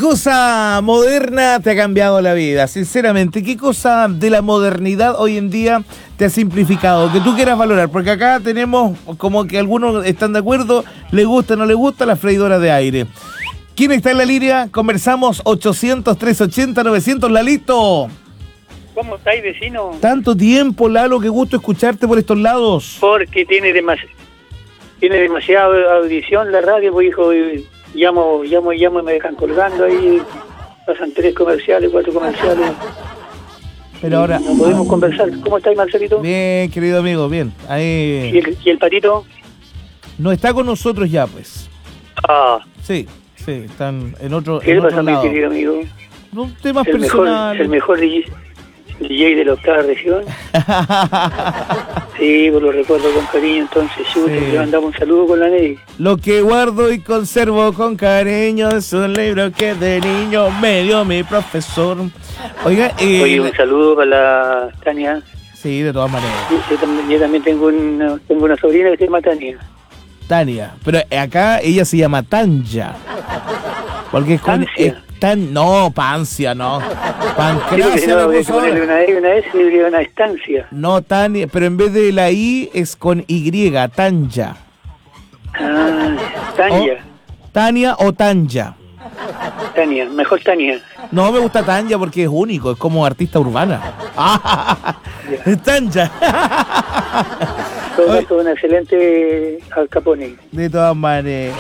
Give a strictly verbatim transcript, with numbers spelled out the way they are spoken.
cosa moderna te ha cambiado la vida? Sinceramente, ¿qué cosa de la modernidad hoy en día te ha simplificado? Que tú quieras valorar, porque acá tenemos como que algunos están de acuerdo, le gusta o no le gusta la freidora de aire. ¿Quién está en la línea? Conversamos ochocientos, trescientos ochenta, novecientos. Lalito. ¿Cómo estáis, vecino? Tanto tiempo, Lalo, qué gusto escucharte por estos lados. Porque tiene, demasi- tiene demasiada audición la radio, pues hijo, y llamo, llamo, llamo y me dejan colgando ahí, pasan tres comerciales, cuatro comerciales. Pero ahora... No podemos conversar. ¿Cómo estáis, Marcelito? Bien, querido amigo, bien. Ahí... ¿Y el, y el patito? No está con nosotros ya, pues. Ah, Sí, sí, están en otro, ¿qué en le otro pasa a mi lado. querido amigo? No, temas El mejor, personales. el mejor D J, D J de la octava región. Sí, pues lo recuerdo con cariño, entonces sí. Le mandamos un saludo con la Ney. Lo que guardo y conservo con cariño es un libro que de niño me dio mi profesor. Oiga, eh, Oye, un saludo para la Tania. sí, de todas maneras. Yo también, yo también tengo, una, tengo una sobrina que se llama Tania. Tania, pero acá ella se llama Tanya. Porque es con... ¿Tancia? es tan, no, Pancia, no. Sí, porque Pancracia no, le había que puso ponerle ahora. una E y una S y le una estancia. No, Tania, pero en vez de la I es con Y, Tanya. Ah, Tania. O- Tania o Tanya. Tania, mejor Tania. No me gusta Tanya porque es único, es como artista urbana. Es Tanya. Todo esto, un excelente Al Capone. De todas maneras.